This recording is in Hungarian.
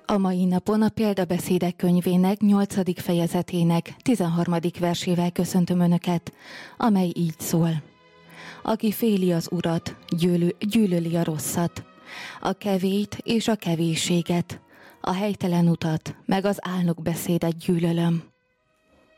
A mai napon a Példabeszédek könyvének 8. fejezetének 13. versével köszöntöm Önöket, amely így szól. Aki féli az Urat, gyűlöli a rosszat, a kevét és a kevésséget, a helytelen utat, meg az álnok beszédet gyűlölöm.